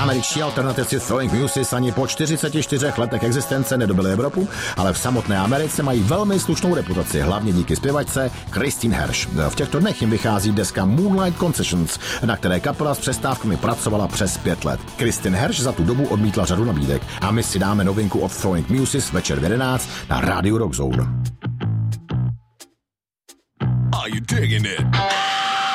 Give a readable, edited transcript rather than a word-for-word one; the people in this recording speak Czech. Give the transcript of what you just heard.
Američtí alternativci Throwing Muses ani po 44 letech existence nedobili Evropu, ale v samotné Americe mají velmi slušnou reputaci, hlavně díky zpěvačce Christine Hersh. V těchto dnech jim vychází deska Moonlight Concessions, na které kapela s přestávkami pracovala přes 5 let. Christine Hersh za tu dobu odmítla řadu nabídek a my si dáme novinku od Throwing Muses večer v 11 na rádiu Rock Zone. Are you digging it?